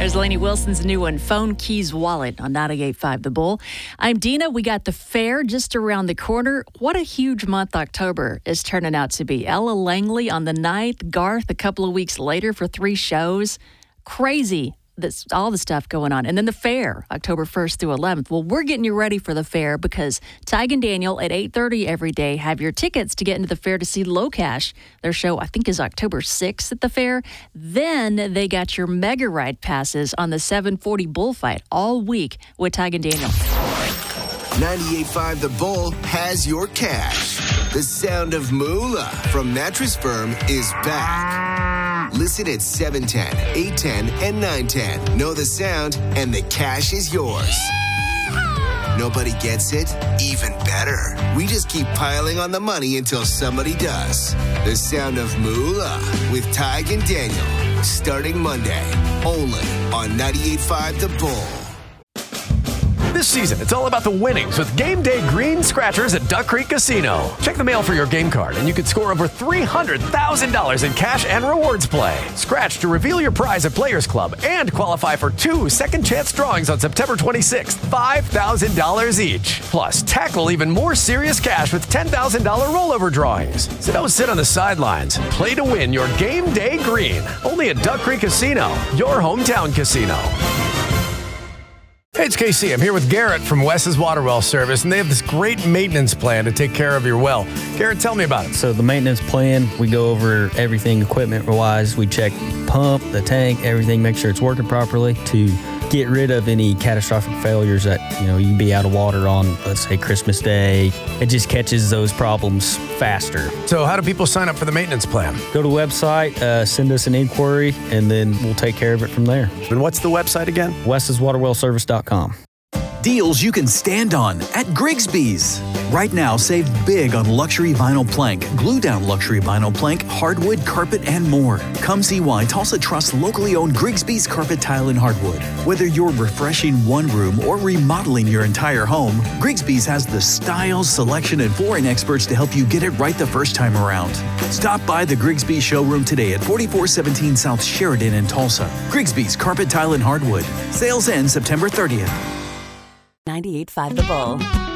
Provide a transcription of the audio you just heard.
There's Lainey Wilson's new one, Phone Keys Wallet on 98.5 The Bull. I'm Dina. We got the fair just around the corner. What a huge month October is turning out to be. Ella Langley on the 9th, Garth a couple of weeks later for 3 shows. Crazy. That's all the stuff going on. And then the fair, October 1st through 11th. Well, we're getting you ready for the fair because Tig and Daniel at 8:30 every day have your tickets to get into the fair to see Low Cash. Their show, I think, is October 6th at the fair. Then they got your Mega Ride passes on the 740 Bullfight all week with Tig and Daniel. 98.5 The Bull has your cash. The sound of moolah from Mattress Firm is back. Listen at 710, 810, and 910. Know the sound, and the cash is yours. Nobody gets it? Even better. We just keep piling on the money until somebody does. The sound of moolah with Tig and Daniel. Starting Monday. Only on 98.5 The Bull. This season, it's all about the winnings with Game Day Green Scratchers at Duck Creek Casino. Check the mail for your game card, and you could score over $300,000 in cash and rewards play. Scratch to reveal your prize at Players Club and qualify for 2 second-chance drawings on September 26th, $5,000 each. Plus, tackle even more serious cash with $10,000 rollover drawings. So don't sit on the sidelines. Play to win your Game Day Green. Only at Duck Creek Casino, your hometown casino. Hey, it's KC. I'm here with Garrett from Wes's Water Well Service, and they have this great maintenance plan to take care of your well. Garrett, tell me about it. So the maintenance plan, we go over everything equipment-wise. We check pump, the tank, everything, make sure it's working properly to get rid of any catastrophic failures that, you'd be out of water on, let's say, Christmas Day. It just catches those problems faster. So how do people sign up for the maintenance plan? Go to the website, send us an inquiry, and then we'll take care of it from there. And what's the website again? wes'swaterwellservice.com. Deals you can stand on at Grigsby's. Right now, save big on luxury vinyl plank, glue-down luxury vinyl plank, hardwood, carpet, and more. Come see why Tulsa trusts locally owned Grigsby's Carpet Tile and Hardwood. Whether you're refreshing one room or remodeling your entire home, Grigsby's has the style, selection, and flooring experts to help you get it right the first time around. Stop by the Grigsby's showroom today at 4417 South Sheridan in Tulsa. Grigsby's Carpet Tile and Hardwood. Sales end September 30th. 98.5 The Bull.